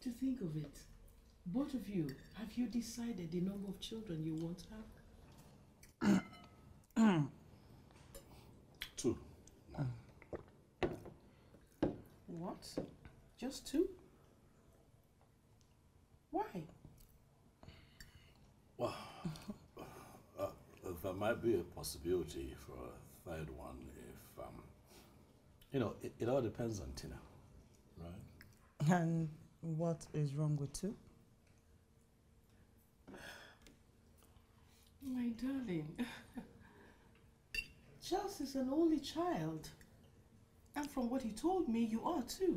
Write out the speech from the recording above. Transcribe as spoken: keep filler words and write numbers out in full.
to think of it, both of you, have you decided the number of children you want to have? Two. What? Just two? Why? Well, uh, there might be a possibility for a third one if, um, you know, it, it all depends on Tina, right? And what is wrong with two? My darling, Charles is an only child. And from what he told me, you are too.